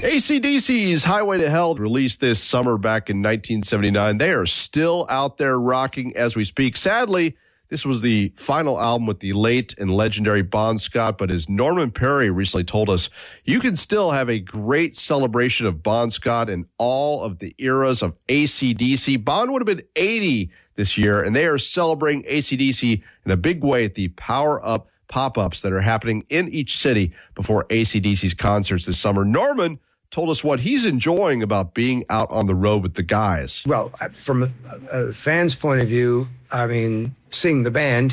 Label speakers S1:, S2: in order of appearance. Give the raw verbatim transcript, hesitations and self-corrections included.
S1: A C D C's Highway to Hell, released this summer back in nineteen seventy-nine. They are still out there rocking as we speak. Sadly, this was the final album with the late and legendary Bon Scott, but as Norman Perry recently told us, you can still have a great celebration of Bon Scott and all of the eras of A C D C. Bon would have been eighty this year, and they are celebrating A C D C in a big way at the Power Up pop-ups that are happening in each city before A C D C's concerts this summer. Norman told us what he's enjoying about being out on the road with the guys.
S2: Well, from a, a fan's point of view, I mean, seeing the band